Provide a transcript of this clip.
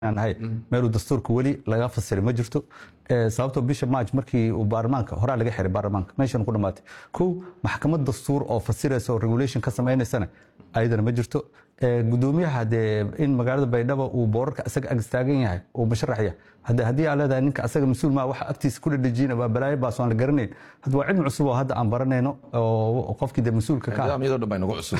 هاي ميلو دستورك ولي laga fasiray ma jirto sababtoo bisha March markii uu baarlamaanka hore laga xiray baarlamaanka meeshan ku dhamaatay ku maxkamad dastuur oo fasirayso regulation ka sameeynaysan ayadana ma jirto gudoomiyaha in magaalada Baydhabo uu boorarka asaga agstaagan yahay oo masharaxaya hadii aan leedahay ninka asaga mas'uul ma waxa agtiisa ku dhajina waa balaayo baasoon la garanay hadda waa cilmi cusub oo hadda aan baranayno oo qofkii mas'uulka ka nidaamyada dhan bay nagu cusub